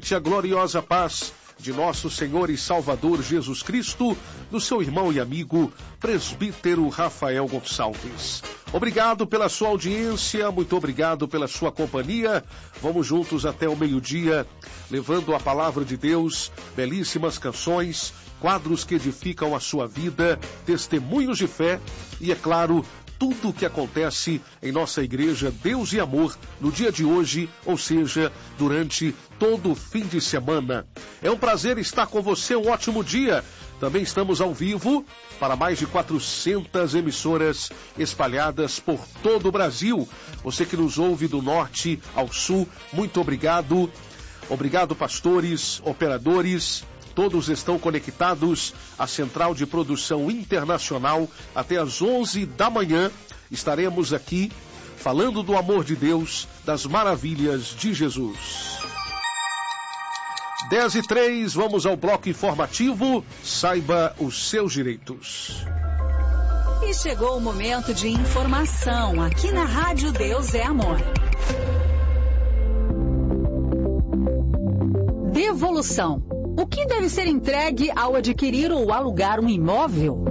noite, a gloriosa paz de nosso Senhor e Salvador Jesus Cristo, do seu irmão e amigo, presbítero Rafael Gonçalves. Obrigado pela sua audiência, muito obrigado pela sua companhia. Vamos juntos até o meio-dia, levando a palavra de Deus, belíssimas canções, quadros que edificam a sua vida, testemunhos de fé e, é claro, tudo o que acontece em nossa igreja Deus e Amor no dia de hoje, ou seja, durante todo o fim de semana. É um prazer estar com você, um ótimo dia. Também estamos ao vivo para mais de 400 emissoras espalhadas por todo o Brasil. Você que nos ouve do norte ao sul, muito obrigado. Obrigado, pastores, operadores. Todos estão conectados à Central de Produção Internacional. Até às 11 da manhã estaremos aqui falando do amor de Deus, das maravilhas de Jesus. 10:03, vamos ao bloco informativo. Saiba os seus direitos. E chegou o momento de informação aqui na Rádio Deus é Amor. Devolução. O que deve ser entregue ao adquirir ou alugar um imóvel?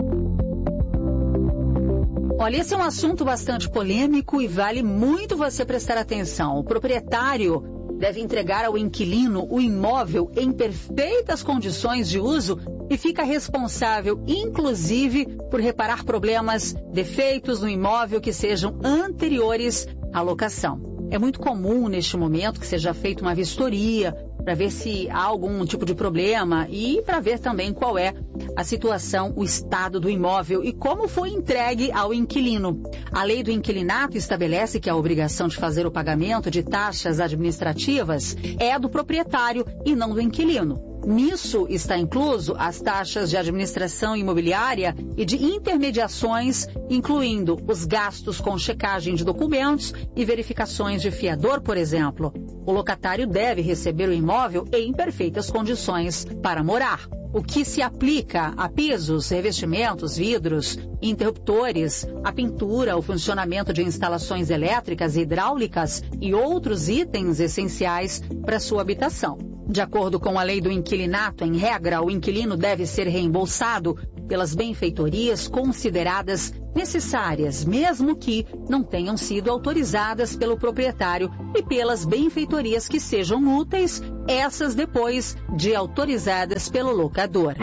Olha, esse é um assunto bastante polêmico e vale muito você prestar atenção. O proprietário deve entregar ao inquilino o imóvel em perfeitas condições de uso e fica responsável, inclusive, por reparar problemas, defeitos no imóvel que sejam anteriores à locação. É muito comum, neste momento, que seja feita uma vistoria para ver se há algum tipo de problema e para ver também qual é a situação, o estado do imóvel e como foi entregue ao inquilino. A lei do inquilinato estabelece que a obrigação de fazer o pagamento de taxas administrativas é do proprietário e não do inquilino. Nisso está incluso as taxas de administração imobiliária e de intermediações, incluindo os gastos com checagem de documentos e verificações de fiador, por exemplo. O locatário deve receber o imóvel em perfeitas condições para morar. O que se aplica a pisos, revestimentos, vidros, interruptores, a pintura, o funcionamento de instalações elétricas e hidráulicas e outros itens essenciais para sua habitação. De acordo com a lei do inquilinato, em regra, o inquilino deve ser reembolsado pelas benfeitorias consideradas necessárias, mesmo que não tenham sido autorizadas pelo proprietário, e pelas benfeitorias que sejam úteis, essas depois de autorizadas pelo locador.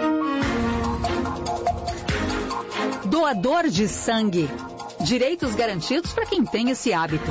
Doador de sangue. Direitos garantidos para quem tem esse hábito.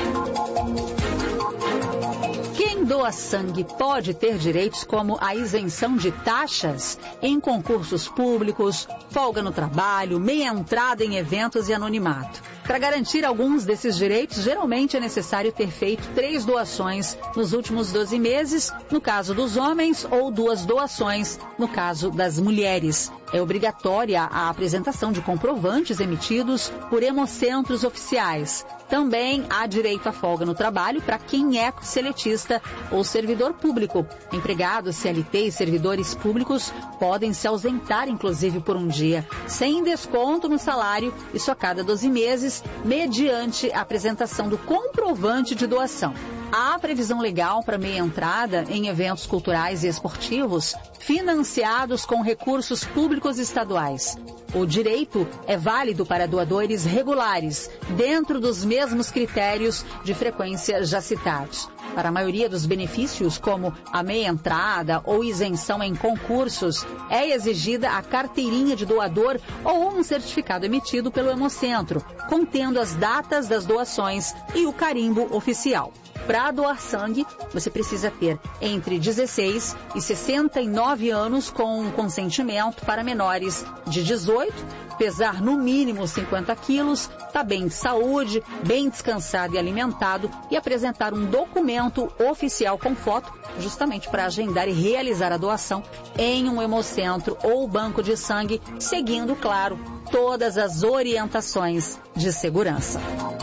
Quem doa sangue pode ter direitos como a isenção de taxas em concursos públicos, folga no trabalho, meia entrada em eventos e anonimato. Para garantir alguns desses direitos, geralmente é necessário ter feito 3 doações nos últimos 12 meses, no caso dos homens, ou 2 doações, no caso das mulheres. É obrigatória a apresentação de comprovantes emitidos por hemocentros oficiais. Também há direito à folga no trabalho para quem é seletista ou servidor público. Empregados, CLT e servidores públicos podem se ausentar, inclusive, por um dia, sem desconto no salário, isso a cada 12 meses, mediante a apresentação do comprovante de doação. Há previsão legal para meia entrada em eventos culturais e esportivos financiados com recursos públicos estaduais. O direito é válido para doadores regulares, dentro dos mesmos critérios de frequência já citados. Para a maioria dos benefícios, como a meia entrada ou isenção em concursos, é exigida a carteirinha de doador ou um certificado emitido pelo Hemocentro, contendo as datas das doações e o carimbo oficial. Para doar sangue, você precisa ter entre 16 e 69 anos com consentimento para menores de 18, pesar no mínimo 50 quilos, estar bem de saúde, bem descansado e alimentado e apresentar um documento oficial com foto, justamente para agendar e realizar a doação em um hemocentro ou banco de sangue, seguindo, claro, todas as orientações de segurança.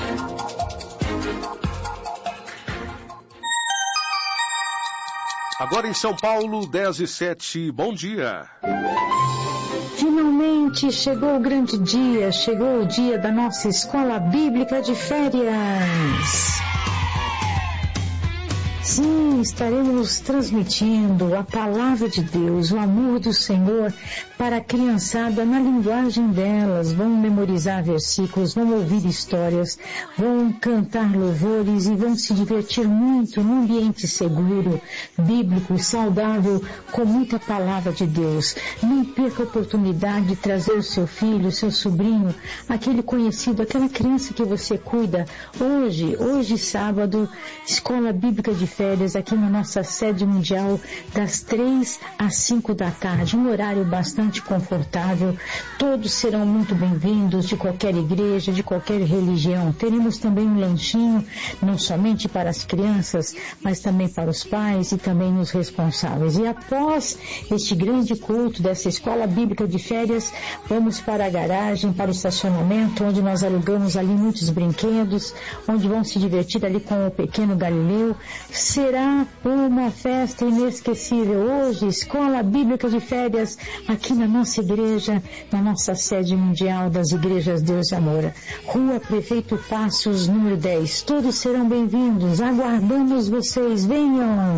Agora em São Paulo, 10:07, bom dia. Finalmente chegou o grande dia, chegou o dia da nossa escola bíblica de férias. Sim, estaremos transmitindo a palavra de Deus, o amor do Senhor para a criançada na linguagem delas. Vão memorizar versículos, vão ouvir histórias, vão cantar louvores e vão se divertir muito num ambiente seguro, bíblico, saudável, com muita palavra de Deus. Não perca a oportunidade de trazer o seu filho, o seu sobrinho, aquele conhecido, aquela criança que você cuida. Hoje sábado, Escola Bíblica de Férias, aqui na nossa sede mundial, das 3 às 5 da tarde, um horário bastante confortável. Todos serão muito bem-vindos, de qualquer igreja, de qualquer religião. Teremos também um lanchinho, não somente para as crianças, mas também para os pais e também os responsáveis. E após este grande culto dessa Escola Bíblica de Férias, vamos para a garagem, para o estacionamento, onde nós alugamos ali muitos brinquedos, onde vão se divertir ali com o pequeno Galileu. Será uma festa inesquecível. Hoje, Escola Bíblica de Férias, aqui na nossa igreja, na nossa sede mundial das Igrejas Deus e Amor. Rua Prefeito Passos, número 10. Todos serão bem-vindos. Aguardamos vocês. Venham!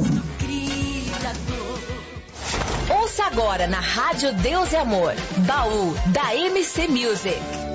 Ouça agora na Rádio Deus e Amor, Baú da MC Music.